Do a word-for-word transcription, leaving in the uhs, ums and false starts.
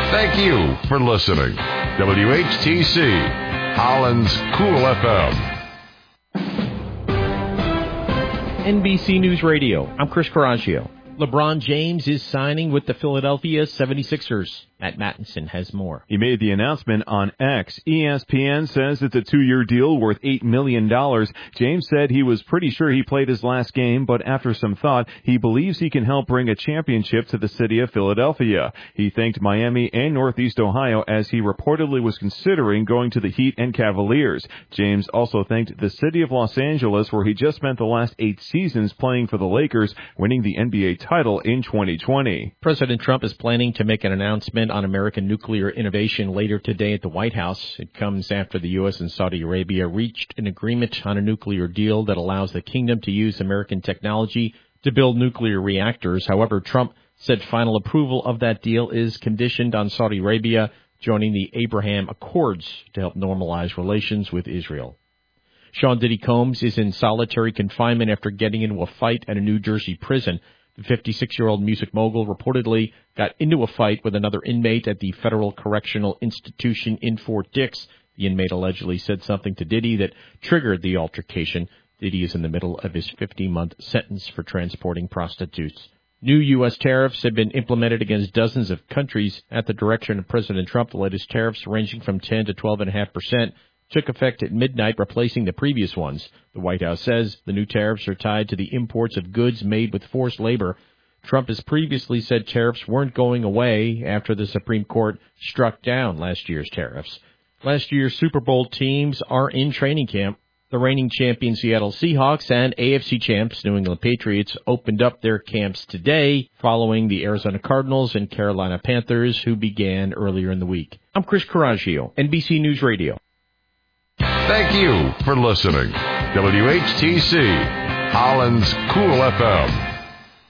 Thank you for listening. W H T C, Holland's Cool F M. N B C News Radio. I'm Chris Coraggio. LeBron James is signing with the Philadelphia seventy-sixers. Matt Mattinson has more. He made the announcement on X. E S P N says it's a two-year deal worth eight million dollars. James said he was pretty sure he played his last game, but after some thought, he believes he can help bring a championship to the city of Philadelphia. He thanked Miami and Northeast Ohio as he reportedly was considering going to the Heat and Cavaliers. James also thanked the city of Los Angeles, where he just spent the last eight seasons playing for the Lakers, winning the N B A title in twenty twenty. President Trump is planning to make an announcement on American nuclear innovation later today at the White House. It comes after the U S and Saudi Arabia reached an agreement on a nuclear deal that allows the kingdom to use American technology to build nuclear reactors. However, Trump said final approval of that deal is conditioned on Saudi Arabia joining the Abraham Accords to help normalize relations with Israel. Sean Diddy Combs is in solitary confinement after getting into a fight at a New Jersey prison. The fifty-six-year-old music mogul reportedly got into a fight with another inmate at the Federal Correctional Institution in Fort Dix. The inmate allegedly said something to Diddy that triggered the altercation. Diddy is in the middle of his fifty-month sentence for transporting prostitutes. New U S tariffs have been implemented against dozens of countries at the direction of President Trump. The latest tariffs, ranging from ten to twelve point five percent, took effect at midnight, replacing the previous ones. The White House says the new tariffs are tied to the imports of goods made with forced labor. Trump has previously said tariffs weren't going away after the Supreme Court struck down last year's tariffs. Last year's Super Bowl teams are in training camp. The reigning champion Seattle Seahawks and A F C champs New England Patriots opened up their camps today, following the Arizona Cardinals and Carolina Panthers, who began earlier in the week. I'm Chris Coraggio, N B C News Radio. Thank you for listening. W H T C, Holland's Cool F M.